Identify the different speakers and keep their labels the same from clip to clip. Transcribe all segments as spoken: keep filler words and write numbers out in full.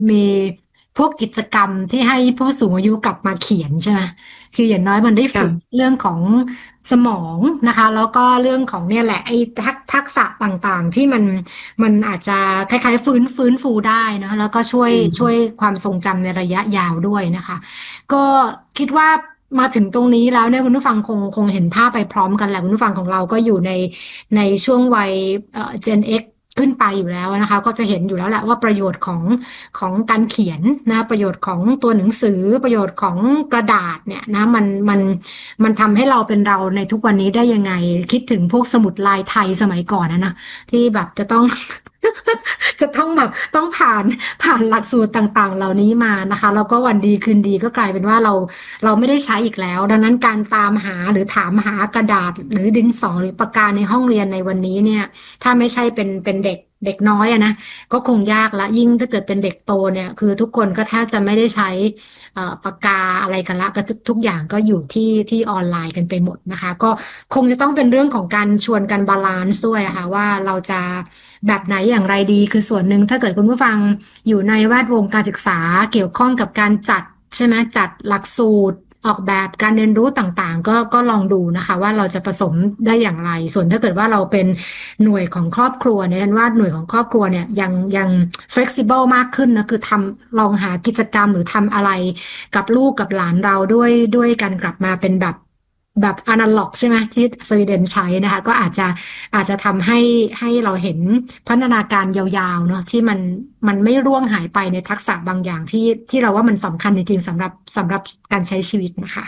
Speaker 1: มีพวกกิจกรรมที่ให้ผู้สูงอายุกลับมาเขียนใช่ไหมคืออย่างน้อยมันได้ฝึก
Speaker 2: ค่ะ
Speaker 1: เรื่องของสมองนะคะแล้วก็เรื่องของเนี่ยแหละไอ้ทักทักษะต่างๆที่มันมันอาจจะคล้ายๆฟื้นฟื้นฟูได้นะแล้วก็ช่วย
Speaker 2: อื
Speaker 1: ช่วย
Speaker 2: ม
Speaker 1: ความทรงจำในระยะยาวด้วยนะคะก็คิดว่ามาถึงตรงนี้แล้วเนี่ยคุณผู้ฟังคงคงเห็นภาพไปพร้อมกันแหละคุณผู้ฟังของเราก็อยู่ในในช่วงวัยเอ่อ Gen X ขึ้นไปอยู่แล้วนะคะก็จะเห็นอยู่แล้วแหละว่าประโยชน์ของของการเขียนนะประโยชน์ของตัวหนังสือประโยชน์ของกระดาษเนี่ยนะมันมันมันทำให้เราเป็นเราในทุกวันนี้ได้ยังไงคิดถึงพวกสมุดลายไทยสมัยก่อนนะนะที่แบบจะต้องจะต้องแบบต้องผ่านผ่านหลักสูตรต่างๆเหล่านี้มานะคะแล้วก็วันดีคืนดีก็กลายเป็นว่าเราเราไม่ได้ใช้อีกแล้วดังนั้นการตามหาหรือถามหากระดาษหรือดินสอหรือปากกาในห้องเรียนในวันนี้เนี่ยถ้าไม่ใช่เป็นเป็นเด็กเด็กน้อยอะนะก็คงยากละยิ่งถ้าเกิดเป็นเด็กโตเนี่ยคือทุกคนก็แทบจะไม่ได้ใช้เอ่อปากกาอะไรกันละก็ทุกทุกอย่างก็อยู่ที่ที่ออนไลน์กันไปหมดนะคะก็คงจะต้องเป็นเรื่องของการชวนกันบาลานซ์ด้วยอะค่ะว่าเราจะแบบไหนอย่างไรดีคือส่วนหนึ่งถ้าเกิดคุณผู้ฟังอยู่ในแวดวงการศึกษาเกี่ยวข้องกับการจัดใช่ไหมจัดหลักสูตรออกแบบการเรียนรู้ต่างๆก็ก็ลองดูนะคะว่าเราจะผสมได้อย่างไรส่วนถ้าเกิดว่าเราเป็นหน่วยของครอบครัวเนี่ยฉันว่าหน่วยของครอบครัวเนี่ยยังยัง flexible มากขึ้นนะคือทำลองหากิจกรรมหรือทำอะไรกับลูกกับหลานเราด้วยด้วยกันกลับมาเป็นแบบแบบอนาล็อกใช่ไหมที่สวีเดนใช้นะคะก็อาจจะอาจจะทำให้ให้เราเห็นพัฒนาการยาวๆเนาะที่มันมันไม่ร่วงหายไปในทักษะบางอย่างที่ที่เราว่ามันสำคัญจริงๆสำหรับสำหรับการใช้ชีวิตนะคะ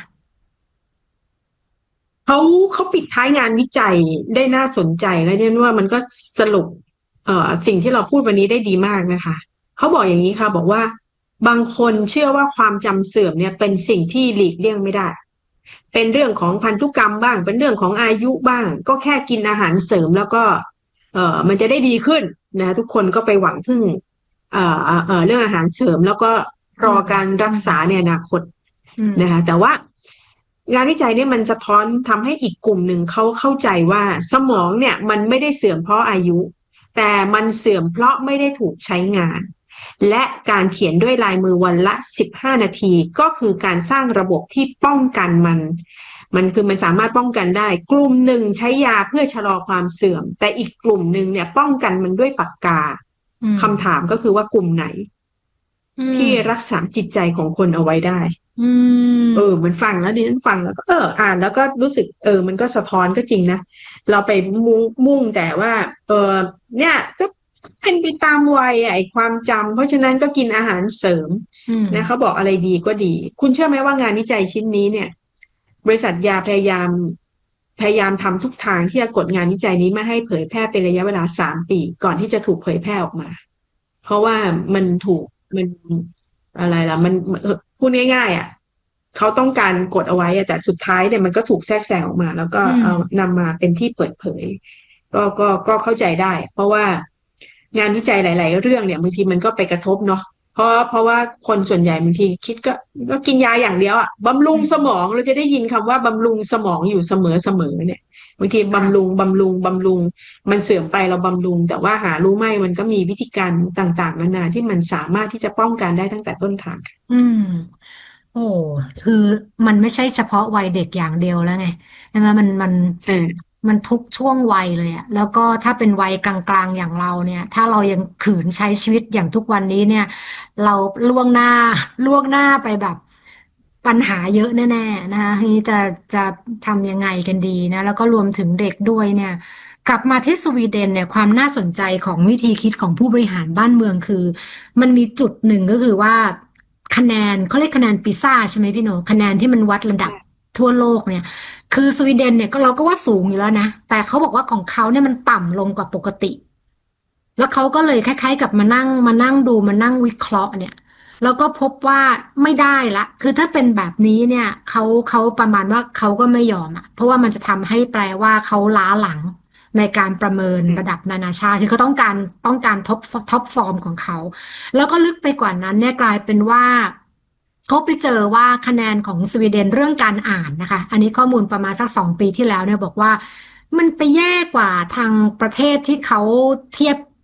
Speaker 2: เขาเขาปิดท้ายงานวิจัยได้น่าสนใจและเนี่ยว่ามันก็สรุปเอ่อสิ่งที่เราพูดวันนี้ได้ดีมากนะคะเขาบอกอย่างนี้ค่ะบอกว่าบางคนเชื่อว่าความจำเสื่อมเนี่ยเป็นสิ่งที่หลีกเลี่ยงไม่ได้เป็นเรื่องของพันธุกรรมบ้างเป็นเรื่องของอายุบ้างก็แค่กินอาหารเสริมแล้วก็เอ่อมันจะได้ดีขึ้นนะทุกคนก็ไปหวังพึ่งเอ่อเอ่อเอ่อเรื่องอาหารเสริมแล้วก็ร
Speaker 1: อืม
Speaker 2: อการรักษาในอนาคต
Speaker 1: อืม
Speaker 2: นะคะแต่ว่า งานวิจัยเนี่ยมันสะท้อนทำให้อีกกลุ่มหนึ่งเขาเข้าใจว่าสมองเนี่ยมันไม่ได้เสื่อมเพราะอายุแต่มันเสื่อมเพราะไม่ได้ถูกใช้งานและการเขียนด้วยลายมือวันละสิบห้านาทีก็คือการสร้างระบบที่ป้องกันมันมันคือมันสามารถป้องกันได้กลุ่มหนึ่งใช้ยาเพื่อชะลอความเสื่อมแต่อีกกลุ่มหนึ่งเนี่ยป้องกันมันด้วยปากกา
Speaker 1: อืม
Speaker 2: คำถามก็คือว่ากลุ่มไหน
Speaker 1: อื
Speaker 2: ที่รัก
Speaker 1: ม
Speaker 2: ษาจิตใจของคนเอาไว้ได้
Speaker 1: อื
Speaker 2: เออ
Speaker 1: ม
Speaker 2: มันฟังแล้วดิฉันฟังแล้วก็เอออ่านแล้วก็รู้สึกเออมันก็สะท้อนก็จริงนะเราไปมุ่งมุ่งแต่ว่าเออเนี่ยก็เป็นไปตามวัยอะไอ้ความจำเพราะฉะนั้นก็กินอาหารเสริม
Speaker 1: อืม
Speaker 2: นะเขาบอกอะไรดีก็ดีคุณเชื่อไหมว่างานวิจัยชิ้นนี้เนี่ยบริษัทยาพยายามพยายามทำทุกทางที่จะกดงานวิจัยนี้ไม่ให้เผยแพร่เป็นระยะเวลาสามปีก่อนที่จะถูกเผยแพร่ออกมาเพราะว่ามันถูกมันอะไรล่ะมันเออพูดง่ายๆอ่ะ เขาต้องการกดเอาไว้อะแต่สุดท้ายเนี่ยมันก็ถูกแทรกแซงออกมาแล้วก็
Speaker 1: อืม
Speaker 2: เอานำมาเป็นที่เปิดเผยก็ก็ก็เข้าใจได้เพราะว่างานวิจัยหลายๆเรื่องเนี่ยบางทีมันก็ไปกระทบเนาะเพราะเพราะว่าคนส่วนใหญ่บางทีคิดก็ก็กินยาอย่างเดียวอะบำรุงสมองเราจะได้ยินคำว่าบำรุงสมองอยู่เสมอเสมอเนี่ยบางทีบำรุง
Speaker 1: ค่ะ
Speaker 2: บำรุงบำรุงมันเสื่อมไปเราบำรุงแต่ว่าหารู้ไหมมันก็มีวิธีการต่างๆนานาที่มันสามารถที่จะป้องกันได้ตั้งแต่ต้นทาง
Speaker 1: อืม โอ้คือมันไม่ใช่เฉพาะวัยเด็กอย่างเดียวแล้วไงใช่ไหมมันมัน
Speaker 2: ใช่
Speaker 1: มันทุกช่วงวัยเลยอะแล้วก็ถ้าเป็นวัยกลางๆอย่างเราเนี่ยถ้าเรายังขืนใช้ชีวิตอย่างทุกวันนี้เนี่ยเราล่วงหน้าล่วงหน้าไปแบบปัญหาเยอะแน่ๆนะคะทีนี้จะจะทำยังไงกันดีนะแล้วก็รวมถึงเด็กด้วยเนี่ยกลับมาที่สวีเดนเนี่ยความน่าสนใจของวิธีคิดของผู้บริหารบ้านเมืองคือ มันมีจุดหนึ่งก็คือว่าคะแนนเขาเรียกคะแนนปิซ่าใช่ไหมพี่โหนคะแนนที่มันวัดระดับทั่วโลกเนี่ยคือสวีเดนเนี่ยก็เราก็ว่าสูงอยู่แล้วนะแต่เขาบอกว่าของเขาเนี่ยมันต่ำลงกว่าปกติแล้วเขาก็เลยคล้ายๆกับมานั่งมานั่งดูมานั่งวิเคราะห์เนี่ยแล้วก็พบว่าไม่ได้ละคือถ้าเป็นแบบนี้เนี่ยเขาเขาประมาณว่าเขาก็ไม่ยอมอ่ะเพราะว่ามันจะทำให้แปลว่าเขาล้าหลังในการประเมินระดับนานาชาติคือเขาต้องการต้องการท็อปท็อปฟอร์มของเขา แล้วก็ลึกไปกว่านั้นเนี่ยกลายเป็นว่าเขาไปเจอว่าคะแนนของสวีเดนเรื่องการอ่านนะคะอันนี้ข้อมูลประมาณสักสองปีที่แล้วเนี่ยบอกว่ามันไปแย่กว่าทางประเทศที่เขาเทียบ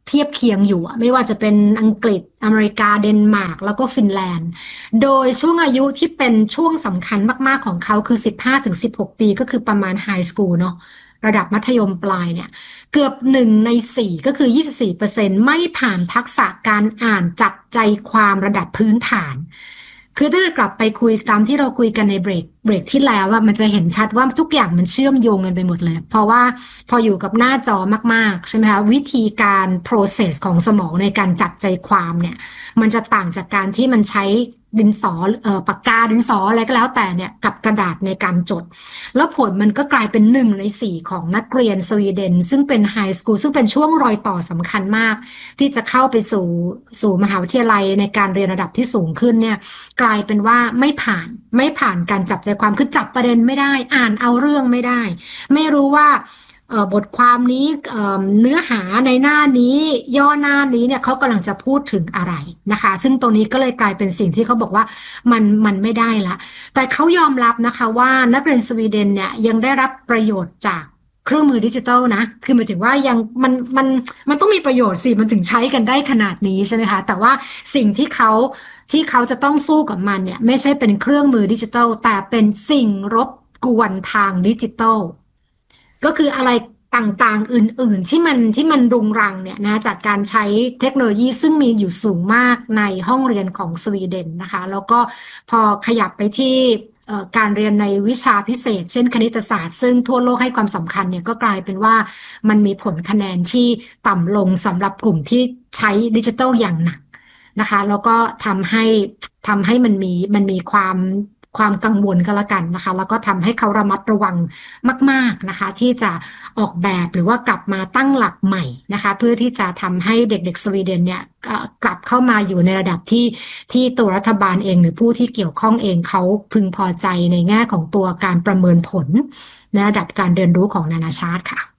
Speaker 1: เทียบเคียงอยู่อะไม่ว่าจะเป็นอังกฤษอเมริกาเดนมาร์กแล้วก็ฟินแลนด์โดยช่วงอายุที่เป็นช่วงสำคัญมากๆของเขาคือสิบห้าถึงสิบหกปีก็คือประมาณไฮสคูลเนาะระดับมัธยมปลายเนี่ยเกือบหนึ่งในสี่ก็คือยี่สิบสี่เปอร์เซ็นต์ไม่ผ่านทักษะการอ่านจับใจความระดับพื้นฐาน คือถ้าจะกลับไปคุยตามที่เราคุยกันในเบรกเบรกที่แล้วว่ามันจะเห็นชัดว่าทุกอย่างมันเชื่อมโยงกันไปหมดเลยเพราะว่าพออยู่กับหน้าจอมากๆใช่ไหมคะวิธีการ process ของสมองในการจับใจความเนี่ยมันจะต่างจากการที่มันใช้ดินสอเอ่อปากกาดินสออะไรก็แล้วแต่เนี่ยกับกระดาษในการจดแล้วผลมันก็กลายเป็นหนึ่งในสี่ของนักเรียนสวีเดนซึ่งเป็นไฮสคูลซึ่งเป็นช่วงรอยต่อสำคัญมากที่จะเข้าไปสู่สู่มหาวิทยาลัยในการเรียนระดับที่สูงขึ้นเนี่ย กลายเป็นว่าไม่ผ่านไม่ผ่านการจับใจความคือจับประเด็นไม่ได้อ่านเอาเรื่องไม่ได้ไม่รู้ว่าเอ่อบทความนี้เอ่อเนื้อหาในหน้านี้ย่อหน้านี้เนี่ยเขากำลังจะพูดถึงอะไรนะคะซึ่งตรงนี้ก็เลยกลายเป็นสิ่งที่เขาบอกว่ามันมันไม่ได้ละแต่เขายอมรับนะคะว่านักเรียนสวีเดนเนี่ยยังได้รับประโยชน์จากเครื่องมือดิจิทัลนะคือหมายถึงว่ายังมันมันมันต้องมีประโยชน์สิมันถึงใช้กันได้ขนาดนี้ใช่ไหมคะแต่ว่าสิ่งที่เขาที่เขาจะต้องสู้กับมันเนี่ยไม่ใช่เป็นเครื่องมือดิจิทัลแต่เป็นสิ่งรบกวนทางดิจิทัลก็คืออะไรต่างๆอื่นๆที่มันที่มันรุงรังเนี่ยนะจากการใช้เทคโนโลยีซึ่งมีอยู่สูงมากในห้องเรียนของสวีเดนนะคะแล้วก็พอขยับไปที่เอ่อการเรียนในวิชาพิเศษเช่นคณิตศาสตร์ซึ่งทั่วโลกให้ความสำคัญเนี่ยก็กลายเป็นว่ามันมีผลคะแนนที่ต่ำลงสำหรับกลุ่มที่ใช้ดิจิทัลอย่างหนักนะคะแล้วก็ทำให้ทำให้มันมีมันมีความความกังวลก็แล้วกันนะคะแล้วก็ทำให้เขาระมัดระวังมากๆนะคะที่จะออกแบบหรือว่ากลับมาตั้งหลักใหม่นะคะเพื่อที่จะทำให้เด็กๆสวีเดนเนี่ยเอ่อกลับเข้ามาอยู่ในระดับที่ที่ตัวรัฐบาลเองหรือผู้ที่เกี่ยวข้องเองเขาพึงพอใจในแง่ของตัวการประเมินผลในระดับการเรียนรู้ของนานาชาติค่ะ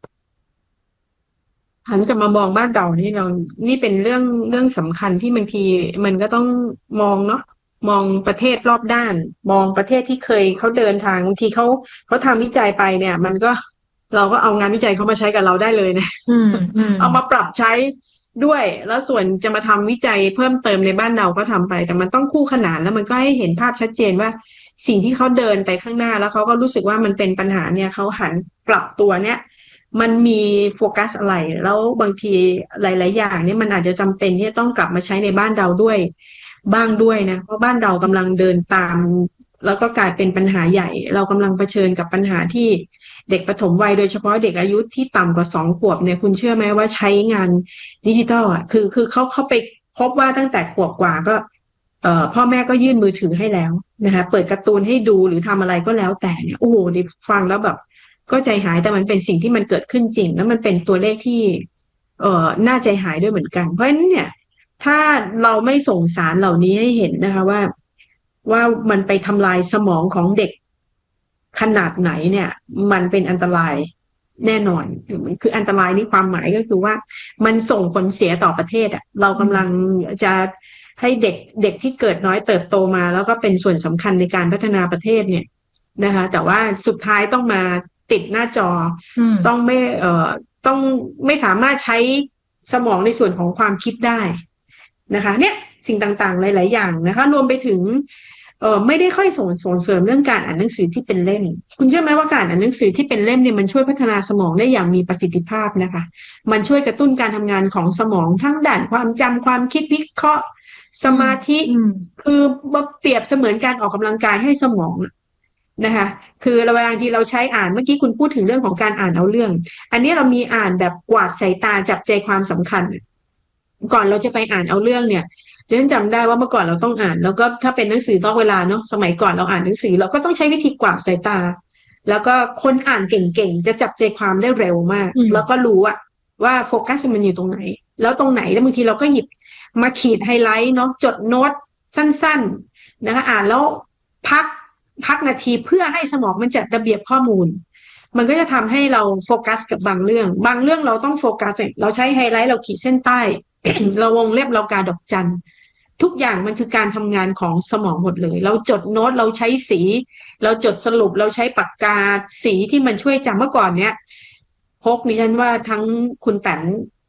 Speaker 2: หันกลับมามองบ้านเรานี่เรานี่เป็นเรื่องเรื่องสำคัญที่บางทีมันก็ต้องมองเนาะมองประเทศรอบด้านมองประเทศที่เคยเขาเดินทางบางทีเขาเขาทำวิจัยไปเนี่ยมันก็เราก็เอางานวิจัยเขามาใช้กับเราได้เลยนะ
Speaker 1: อืมอืม
Speaker 2: เอามาปรับใช้ด้วยแล้วส่วนจะมาทำวิจัยเพิ่มเติมในบ้านเราก็ทำไปแต่มันต้องคู่ขนานแล้วมันก็ให้เห็นภาพชัดเจนว่าสิ่งที่เขาเดินไปข้างหน้าแล้วเขาก็รู้สึกว่ามันเป็นปัญหาเนี่ยเขาหันปรับตัวเนี่ยมันมีโฟกัสอะไรแล้วบางทีหลายๆอย่างเนี่ยมันอาจจะจำเป็นที่จะต้องกลับมาใช้ในบ้านเราด้วยบ้างด้วยนะเพราะบ้านเรากำลังเดินตามแล้วก็กลายเป็นปัญหาใหญ่เรากำลังเผชิญกับปัญหาที่เด็กปฐมวัยโดยเฉพาะเด็กอายุที่ต่ำกว่าสองขวบเนี่ยคุณเชื่อไหมว่าใช้งานดิจิทัลอ่ะคือคือเขาเขาไปพบว่าตั้งแต่ขวบกว่าก็เอ่อพ่อแม่ก็ยื่นมือถือให้แล้วนะคะเปิดการ์ตูนให้ดูหรือทำอะไรก็แล้วแต่เนี่ยโอ้โหดิฟังแล้วแบบก็ใจหายแต่มันเป็นสิ่งที่มันเกิดขึ้นจริงแล้วมันเป็นตัวเลขที่เอ่อน่าใจหายด้วยเหมือนกันเพราะฉะนั้นเนี่ยถ้าเราไม่ส่งสารเหล่านี้ให้เห็นนะคะว่าว่ามันไปทำลายสมองของเด็กขนาดไหนเนี่ยมันเป็นอันตรายแน่นอนคืออันตรายนี่ความหมายก็คือว่ามันส่งผลเสียต่อประเทศอ่ะเรากำลังจะให้เด็กเด็กที่เกิดน้อยเติบโตมาแล้วก็เป็นส่วนสำคัญในการพัฒนาประเทศเนี่ยนะคะแต่ว่าสุดท้ายต้องมาติดหน้าจอต้องไม่เอ่อต้องไม่สามารถใช้สมองในส่วนของความคิดได้นะคะเนี่ยสิ่งต่างๆหลายๆอย่างนะคะรวมไปถึงเอ่อไม่ได้ค่อยส่งส่งเสริมเรื่องการอ่านหนังสือที่เป็นเล่มคุณเชื่อไหมว่าการอ่านหนังสือที่เป็นเล่มเนี่ยมันช่วยพัฒนาสมองได้อย่างมีประสิทธิภาพนะคะมันช่วยกระตุ้นการทำงานของสมองทั้งด้านความจำความคิดวิเคราะห์สมาธิคือเปรียบเสมือนการออกกำลังกายให้สมองนะคะคือเวลาที่เราใช้อ่านเมื่อกี้คุณพูดถึงเรื่องของการอ่านเอาเรื่องอันนี้เรามีอ่านแบบกวาดสายตาจับใจความสำคัญก่อนเราจะไปอ่านเอาเรื่องเนี่ยเรื่องจำได้ว่าเมื่อก่อนเราต้องอ่านแล้วก็ถ้าเป็นหนังสือนอกเวลาเนาะสมัยก่อนเราอ่านหนังสือเราก็ต้องใช้วิธีกวาดสายตาแล้วก็คนอ่านเก่งๆจะจับใจความได้เร็วมากแล้วก็รู้ว่าว่าโฟกัสมันอยู่ตรงไหนแล้วตรงไหนแล้วบางทีเราก็หยิบมาขีดไฮไลท์เนาะจดโน้ตสั้นๆนะคะอ่านแล้วพักพักนาทีเพื่อให้สมองมันจัดระเบียบข้อมูลมันก็จะทำให้เราโฟกัสกับบางเรื่องบางเรื่องเราต้องโฟกัสเราใช้ไฮไลท์เราขีดเส้นใต้ เราวงเล็บเรากาดอกจันทุกอย่างมันคือการทำงานของสมองหมดเลยเราจดโน้ตเราใช้สีเราจดสรุปเราใช้ปากกาสีที่มันช่วยจำเมื่อก่อนเนี้ยพกนี่ฉันว่าทั้งคุณแปม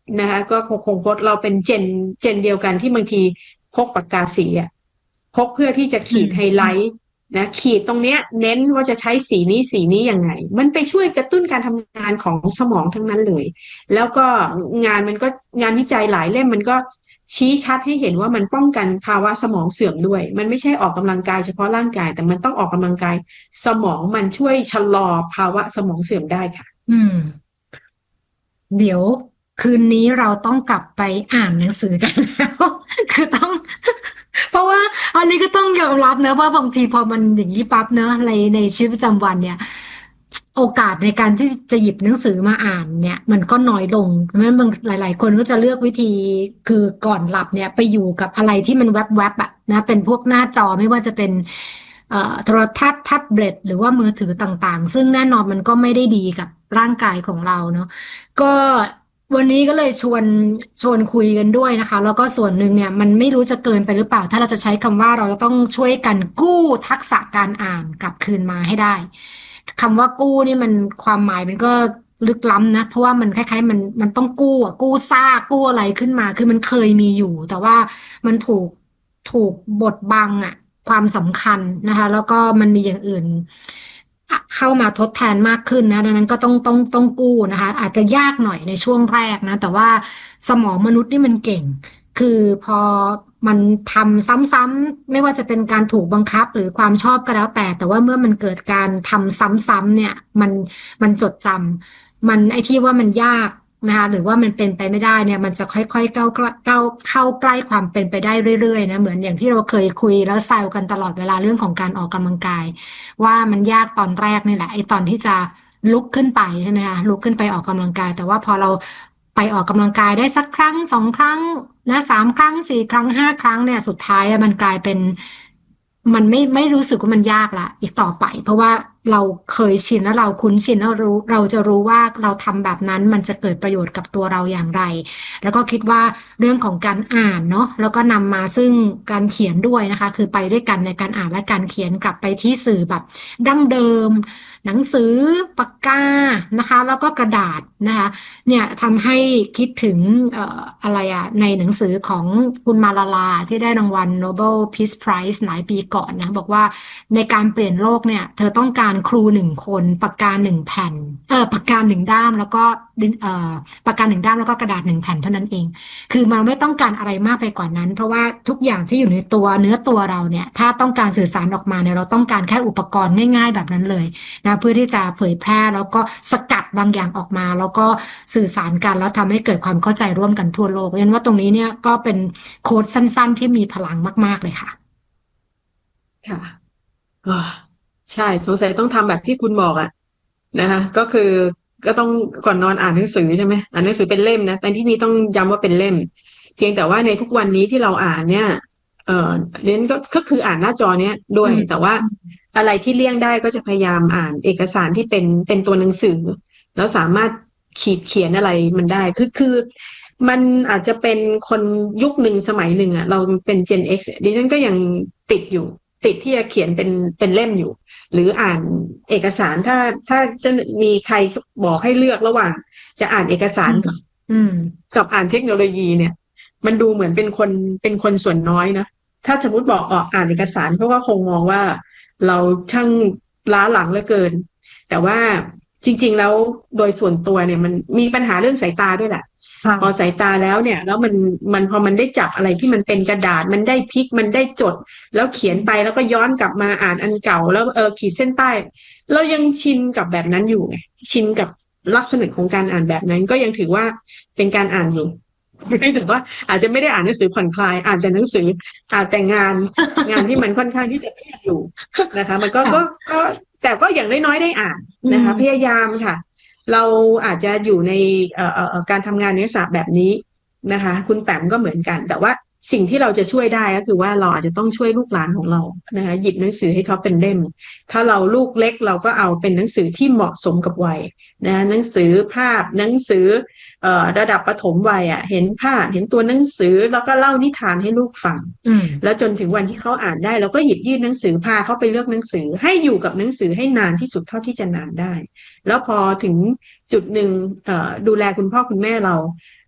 Speaker 2: นะคะก็คงคงพจน์เราเป็นเจนเจนเดียวกันที่บางทีพกปากกาสีอะพกเพื่อที่จะ
Speaker 1: อื
Speaker 2: ขีดไฮไล
Speaker 1: ม
Speaker 2: ท์นะขีดตรงเนี้ยเน้นว่าจะใช้สีนี้สีนี้ยังไงมันไปช่วยกระตุ้นการทำงานของสมองทั้งนั้นเลยแล้วก็งานมันก็งานวิจัยหลายเล่มมันก็ชี้ชัดให้เห็นว่ามันป้องกันภาวะสมองเสื่อมด้วยมันไม่ใช่ออกกำลังกายเฉพาะร่างกายแต่มันต้องออกกำลังกายสมองมันช่วยชะลอภาวะสมองเสื่อมได้ค่ะ
Speaker 1: อืม เดี๋ยวคืนนี้เราต้องกลับไปอ่านหนังสือกันแล้วคือต้องเพราะว่าอันนี้ก็ต้องยอมรับนะว่าบางทีพอมันอย่างนี้ปั๊บเนอะในในชีวิตประจำวันเนี่ยโอกาสในการที่จะหยิบหนังสือมาอ่านเนี่ยมันก็น้อยลงเพราะฉะนั้นบางหลายๆคนก็จะเลือกวิธีคือก่อนหลับเนี่ยไปอยู่กับอะไรที่มันแวบๆอะนะเป็นพวกหน้าจอไม่ว่าจะเป็นเอ่อโทรทัศน์แท็บเล็ตหรือว่ามือถือต่างๆซึ่งแน่นอนมันก็ไม่ได้ดีกับร่างกายของเราเนาะ ก็วันนี้ก็เลยชวนชวนคุยกันด้วยนะคะแล้วก็ส่วนหนึ่งเนี่ยมันไม่รู้จะเกินไปหรือเปล่าถ้าเราจะใช้คำว่าเราจะต้องช่วยกันกู้ทักษะการอ่านกลับคืนมาให้ได้คำว่ากู้นี่มันความหมายมันก็ลึกล้ำนะเพราะว่ามันคล้ายๆมันมันต้องกู้อะกู้ซากกู้อะไรขึ้นมาคือมันเคยมีอยู่แต่ว่ามันถูกถูกบดบังอะความสำคัญนะคะแล้วก็มันมีอย่างอื่น เข้ามาทดแทนมากขึ้นนะดังนั้นก็ต้องต้องต้องกู้นะคะอาจจะยากหน่อยในช่วงแรกนะแต่ว่าสมองมนุษย์นี่มันเก่งคือพอมันทำซ้ำๆไม่ว่าจะเป็นการถูกบังคับหรือความชอบก็แล้วแต่แต่ว่าเมื่อมันเกิดการทำซ้ำๆเนี่ยมันมันจดจำมันไอ้ที่ว่ามันยากนะคะหรือว่ามันเป็นไปไม่ได้เนี่ยมันจะค่อยๆก้าวก้าวเข้าใกล้ความเป็นไปได้เรื่อยๆนะเหมือนอย่างที่เราเคยคุยแล้วแซวกันตลอดเวลาเรื่องของการออกกำลังกาย ว่ามันยากตอนแรกนี่แหละไอ้ตอนที่จะลุกขึ้นไปใช่ไหมคะลุกขึ้นไปออกกำลังกายแต่ว่าพอเราไปออกกำลังกายได้สักครั้งสองครั้งนะสามครั้งสี่ครั้งห้าครั้งเนี่ยสุดท้ายอะมันกลายเป็นมันไม่ไม่รู้สึกว่ามันยากละอีกต่อไปเพราะว่าเราเคยชินแล้วเราคุ้นชินแล้วรู้เราจะรู้ว่าเราทำแบบนั้นมันจะเกิดประโยชน์กับตัวเราอย่างไร แล้วก็คิดว่าเรื่องของการอ่านเนาะแล้วก็นำมาซึ่งการเขียนด้วยนะคะคือไปด้วยกันในการอ่านและการเขียนกลับไปที่สื่อแบบดั้งเดิมหนังสือปากกานะคะแล้วก็กระดาษนะคะเนี่ยทำให้คิดถึงเอ่ออะไรอะในหนังสือของคุณมาลาลาที่ได้รางวัล Nobel Peace Prize หลายปีก่อนนะบอกว่าในการเปลี่ยนโลกเนี่ยเธอต้องการครูหนึ่งคนปากกาหนึ่งแผ่นเออปากกาหนึ่งด้ามแล้วก็ดินเอ่อ ปากกาหนึ่งด้ามแล้วก็กระดาษหนึ่งแผ่นเท่านั้นเอง คือมันไม่ต้องการอะไรมากไปกว่านั้นเพราะว่าทุกอย่างที่อยู่ในตัวเนื้อตัวเราเนี่ยถ้าต้องการสื่อสารออกมาเนี่ยเราต้องการแค่อุปกรณ์ง่ายๆแบบนั้นเลยนะเพื่อที่จะเผยแพร่แล้วก็สกัดบางอย่างออกมาแล้วก็สื่อสารกันแล้วทำให้เกิดความเข้าใจร่วมกันทั่วโลกเรียนว่าตรงนี้เนี่ยก็เป็นโค้ดสั้นๆที่มีพลังมากๆเลยค่ะ
Speaker 2: ค่ะอ่าใช่สงสัยต้องทำแบบที่คุณบอกอะนะคะก็คือก็ต้องก่อนนอนอ่านหนังสือใช่ไหมอ่านหนังสือเป็นเล่มนะแต่ที่นี้ต้องย้ำว่าเป็นเล่มเพียงแต่ว่าในทุกวันนี้ที่เราอ่านเนี่ยเออเรียนก็ก็คืออ่านหน้าจอเนี้ยด้วย
Speaker 1: อืม
Speaker 2: แต่ว่าอะไรที่เลี่ยงได้ก็จะพยายามอ่านเอกสารที่เป็นเป็นตัวหนังสือแล้วสามารถขีดเขียนอะไรมันได้คือคือมันอาจจะเป็นคนยุคหนึ่งสมัยหนึ่งอ่ะเราเป็น Gen X ดิฉันก็ยังติดอยู่ติดที่จะเขียนเป็นเป็นเล่มอยู่ หรืออ่านเอกสารถ้าถ้าจะมีใครบอกให้เลือกระหว่างจะอ่านเอกสา
Speaker 1: อืม
Speaker 2: รกับ
Speaker 1: อืม
Speaker 2: กับอ่านเทคโนโลยีเนี่ยมันดูเหมือนเป็นคนเป็นคนส่วนน้อยนะถ้าสมมติบอกออกอ่านเอกสารเขาก็คงมองว่าเราช่างล้าหลังเหลือเกินแต่ว่าจริงๆแล้วโดยส่วนตัวเนี่ยมันมีปัญหาเรื่องสายตาด้วยแหละพอ
Speaker 1: ค่ะ
Speaker 2: สายตาแล้วเนี่ยแล้วมันมันพอมันได้จับอะไรที่มันเป็นกระดาษมันได้พลิกมันได้จด แล้วเขียนไปแล้วก็ย้อนกลับมาอ่านอันเก่าแล้วเออขีดเส้นใต้เรายังชินกับแบบนั้นอยู่ไงชินกับลักษณะของการอ่านแบบนั้นก็ยังถือว่าเป็นการอ่านอยู่แต่ว่าอาจจะไม่ได้อ่านหนังสือผ่อนคลายอ่านแต่หนังสืออ่านแต่งานงานที่มันค่อนข้างที่จะเครียดอยู่นะคะมันก็ก็
Speaker 1: ค่ะ
Speaker 2: ก็แต่ก็อย่างน้อยๆได้อ่าน
Speaker 1: อื
Speaker 2: นะคะพยา
Speaker 1: ม
Speaker 2: ยามค่ะเราอาจจะอยู่ในเอ่อเอ่อการทำงานในลักษณะแบบนี้นะคะคุณแปมก็เหมือนกันแต่ว่า สิ่งที่เราจะช่วยได้ก็คือว่าเราอาจจะต้องช่วยลูกหลานของเรานะคะหยิบหนังสือให้เขาเป็นเล่มถ้าเราลูกเล็กเราก็เอาเป็นหนังสือที่เหมาะสมกับวัยนะหนังสือภาพหนังสือเอ่อระดับประถมวัยอ่ะเห็นภาพเห็นตัวหนังสือแล้วก็เล่านิทานให้ลูกฟัง
Speaker 1: อืม
Speaker 2: แล้วจนถึงวันที่เขาอ่านได้เราก็หยิบยื่นหนังสือพาเขาไปเลือกหนังสือให้อยู่กับหนังสือให้นานที่สุดเท่าที่จะนานได้แล้วพอถึงจุดหนึ่งเอ่อดูแลคุณพ่อคุณแม่เรา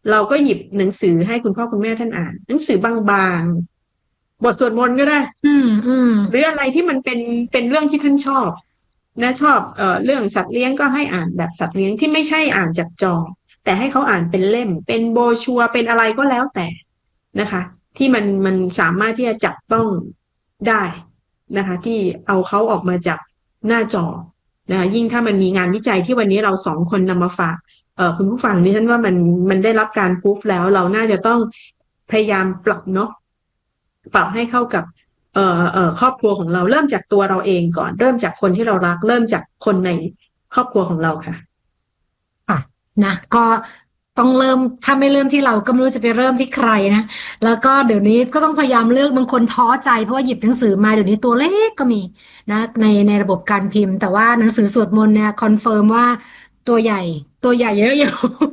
Speaker 2: เราก็หยิบหนังสือให้คุณพ่อคุณแม่ท่านอ่านหนังสือบางๆบทสวดมนต์ก็ได้
Speaker 1: อืมอืม
Speaker 2: หรืออะไรที่มันเป็นเป็นเรื่องที่ท่านชอบนะชอบเอ่อเรื่องสัตว์เลี้ยงก็ให้อ่านแบบสัตว์เลี้ยงที่ไม่ใช่อ่านจากจอแต่ให้เขาอ่านเป็นเล่มเป็นโบรชัวร์เป็นอะไรก็แล้วแต่นะคะที่มันมันสามารถที่จะจับต้องได้นะคะที่เอาเขาออกมาจากหน้าจอนะคะยิ่งถ้ามันมีงานวิจัยที่วันนี้เราสองคนนำมาฝากเอ่อคุณผู้ฟังดิฉันว่ามันมันได้รับการพูฟแล้วเราน่าจะต้องพยายามปรับเนาะปรับให้เข้ากับเอ่อเอ่อครอบครัวของเราเริ่มจากตัวเราเองก่อนเริ่มจากคนที่เรารักเริ่มจากคนในครอบครัวของเราค่ะ
Speaker 1: ค่ะนะก็ต้องเริ่มถ้าไม่เริ่มที่เราก็ไม่รู้จะไปเริ่มที่ใครนะแล้วก็เดี๋ยวนี้ก็ต้องพยายามเลือกบางคนท้อใจเพราะว่าหยิบหนังสือมาเดี๋ยวนี้ตัวเล็กก็มีนะในในระบบการพิมพ์แต่ว่าหนังสือสวดมนต์เนี่ยคอนเฟิร์มว่าตัวใหญ่ตัวใหญ่เยอะอยู่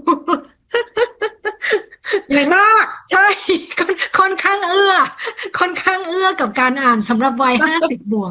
Speaker 2: ใหญ่มาก
Speaker 1: ใช่ค่อนค่อนข้างเอื้อค่อนข้างเอื้อกับการอ่านสำหรับวัยห้าสิบบวก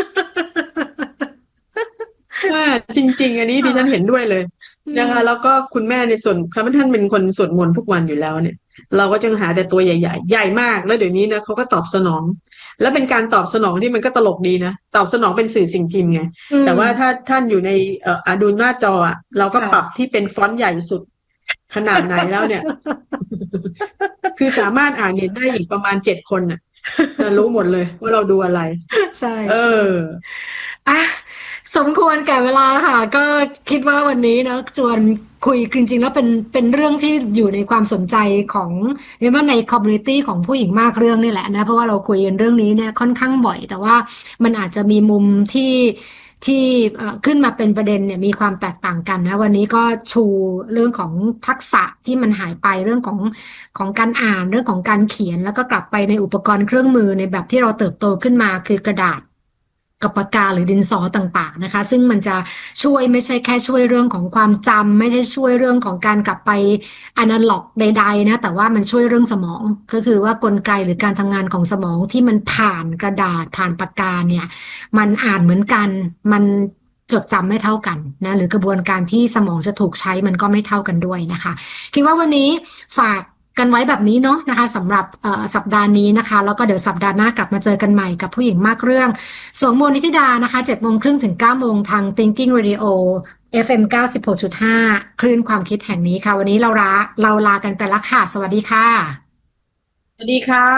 Speaker 2: ว่าจริงๆอันนี้ดิฉันเห็นด้วยเลย
Speaker 1: อื
Speaker 2: นะคะแล้ว
Speaker 1: ม
Speaker 2: ก็คุณแม่ในส่วนคำท่านเป็นคนสวดมนต์ทุกวันอยู่แล้วเนี่ยเราก็จึงหาแต่ตัวใหญ่ๆใหญ่มากแล้วเดี๋ยวนี้นะเขาก็ตอบสนองแล้วเป็นการตอบสนองที่มันก็ตลกดีนะตอบสนองเป็นสื่อสิ่งพิมพ์ไง
Speaker 1: อืม
Speaker 2: แต่ว่าถ้าท่านอยู่ในเอ่ออ่ะดูหน้าจออ่ะเราก็ปรับ
Speaker 1: ค่ะ
Speaker 2: ที่เป็นฟอนต์ใหญ่สุดขนาดไหนแล้วเนี่ย คือสามารถอ่านเห็นได้อีกประมาณเจ็ดคนน่ะจะรู้หมดเลยว่าเราดูอะไร
Speaker 1: ใช่
Speaker 2: เอ
Speaker 1: ใช่
Speaker 2: อ
Speaker 1: อ่ะสมควรแก่เวลาค่ะก็คิดว่าวันนี้เนอะจวนคุยจริงๆแล้วเป็นเป็นเรื่องที่อยู่ในความสนใจของเรียกว่าในคอมมูนิตี้ของผู้หญิงมากเรื่องนี่แหละนะเพราะว่าเราคุยกันเรื่องนี้เนี่ยค่อนข้างบ่อยแต่ว่ามันอาจจะมีมุมที่ที่เอ่อขึ้นมาเป็นประเด็นเนี่ยมีความแตกต่างกันนะวันนี้ก็ชูเรื่องของทักษะที่มันหายไปเรื่องของของการอ่านเรื่องของการเขียนแล้วก็กลับไปในอุปกรณ์เครื่องมือในแบบที่เราเติบโตขึ้นมาคือกระดาษ กับปากกาหรือดินสอต่างๆนะคะซึ่งมันจะช่วยไม่ใช่แค่ช่วยเรื่องของความจำไม่ใช่ช่วยเรื่องของการกลับไปอนาล็อกใดๆนะแต่ว่ามันช่วยเรื่องสมองก็คือว่ากลไกหรือการทำงานของสมองที่มันผ่านกระดาษผ่านปากกาเนี่ยมันอ่านเหมือนกันมันจดจำไม่เท่ากันนะหรือกระบวนการที่สมองจะถูกใช้มันก็ไม่เท่ากันด้วยนะคะคิดว่าวันนี้ฝากกันไว้แบบนี้เนาะนะคะสำหรับสัปดาห์นี้นะคะแล้วก็เดี๋ยวสัปดาห์หน้ากลับมาเจอกันใหม่กับผู้หญิงมากเรื่องสวงโมนิธิดานะคะเจ็ดโมงครึ่งถึงเก้าโมงทาง Thinking Radio เอฟ เอ็ม เก้าสิบหกจุดห้า คลื่นความคิดแห่งนี้ค่ะวันนี้เราลาเราลากันไปแล้วค่ะสวัสดีค่ะ
Speaker 2: สวัสดีค่ะ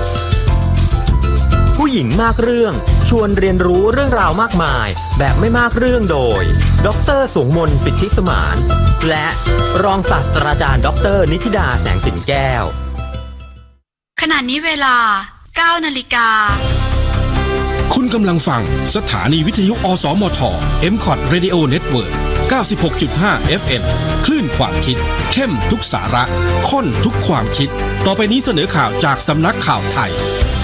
Speaker 3: ผู้หญิงมากเรื่องชวนเรียนรู้เรื่องราวมากมายแบบไม่มากเรื่องโดยดร.สวงมนต์ สิทธิสมานและรองศาสตราจารย์ดร.นิธิดาแสงสินแก้ว
Speaker 4: ขณะนี้เวลา เก้านาฬิกา
Speaker 5: คุณกำลังฟังสถานีวิทยุอสมท เอ็ม คอท Radio Network เก้าสิบหกจุดห้า เอฟ เอ็ม คลื่นความคิดเข้มทุกสาระข้นทุกความคิดต่อไปนี้เสนอข่าวจากสำนักข่าวไทย